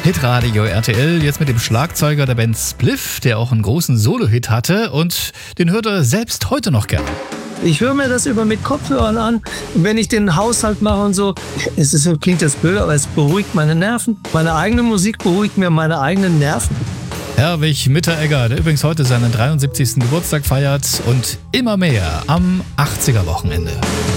Hitradio RTL, jetzt mit dem Schlagzeuger der Band Spliff, der auch einen großen Solo-Hit hatte und den hört er selbst heute noch gern. Ich höre mir das immer mit Kopfhörern an, wenn ich den Haushalt mache und so. Klingt das blöd, aber es beruhigt meine Nerven. Meine eigene Musik beruhigt mir meine eigenen Nerven. Herwig Mitteregger, der übrigens heute seinen 73. Geburtstag feiert und immer mehr am 80er-Wochenende.